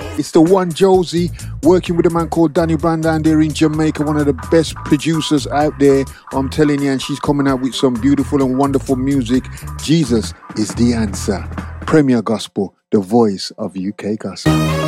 It's the one Josie working with a man called Danny Brandan there in Jamaica, one of the best producers out there. I'm telling you, and she's coming out with some beautiful and wonderful music. Jesus is the answer. Premier Gospel, the voice of UK Gospel.